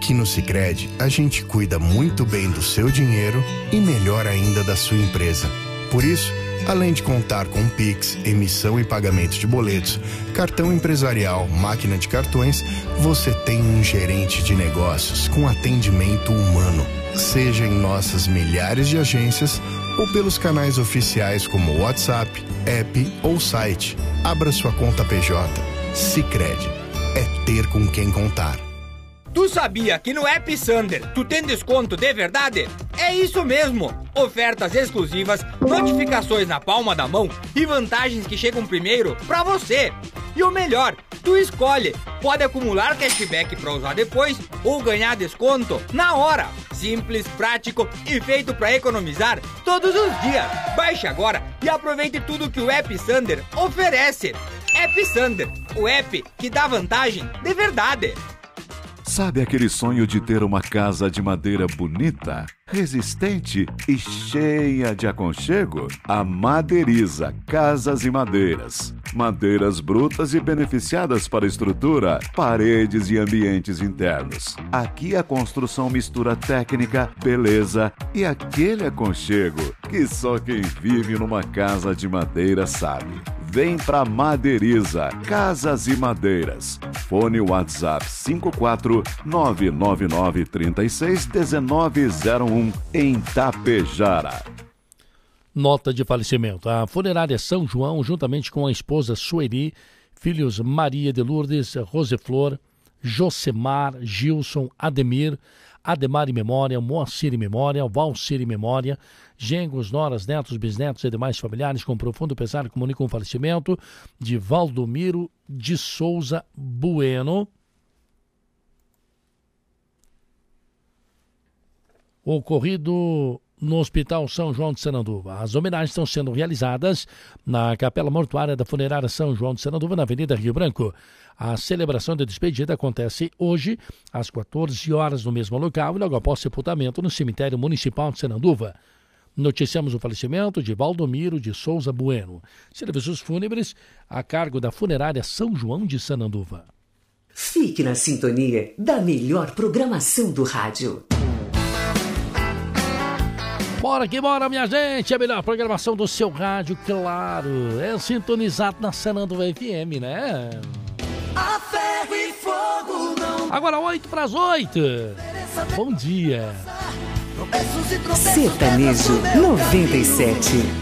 Aqui no Sicredi, a gente cuida muito bem do seu dinheiro e melhor ainda da sua empresa. Por isso, além de contar com Pix, emissão e pagamento de boletos, cartão empresarial, máquina de cartões, você tem um gerente de negócios com atendimento humano. Seja em nossas milhares de agências ou pelos canais oficiais como WhatsApp, app ou site. Abra sua conta PJ. Sicredi. É ter com quem contar. Tu sabia que no App Sander tu tem desconto de verdade? É isso mesmo! Ofertas exclusivas, notificações na palma da mão e vantagens que chegam primeiro pra você. E o melhor, tu escolhe. Pode acumular cashback pra usar depois ou ganhar desconto na hora. Simples, prático e feito pra economizar todos os dias. Baixe agora e aproveite tudo que o App Sander oferece. App Sander, o app que dá vantagem de verdade. Sabe aquele sonho de ter uma casa de madeira bonita, resistente e cheia de aconchego? A Madeiriza Casas e Madeiras. Madeiras brutas e beneficiadas para estrutura, paredes e ambientes internos. Aqui a construção mistura técnica, beleza e aquele aconchego que só quem vive numa casa de madeira sabe. Vem pra Madeiriza Casas e Madeiras. Fone WhatsApp 54999361901 em Tapejara. Nota de falecimento. A funerária São João, juntamente com a esposa Sueli, filhos Maria de Lourdes, Roseflor, Josemar, Gilson, Ademir, Ademar em memória, Moacir em memória, Valcir em memória, genros, noras, netos, bisnetos e demais familiares, com profundo pesar, comunicam o falecimento de Valdomiro de Souza Bueno, ocorrido no Hospital São João de Sananduva. As homenagens estão sendo realizadas na Capela Mortuária da Funerária São João de Sananduva, na Avenida Rio Branco. A celebração da despedida acontece hoje, às 14 horas, no mesmo local, e logo após sepultamento no Cemitério Municipal de Sananduva. Noticiamos o falecimento de Valdomiro de Souza Bueno. Serviços fúnebres a cargo da Funerária São João de Sananduva. Fique na sintonia da melhor programação do rádio. Bora que bora, minha gente! A melhor programação do seu rádio, claro. É sintonizado na Sananduva FM, né? A ferro e fogo não. Agora 7:08. Bom dia. Sertanejo 97.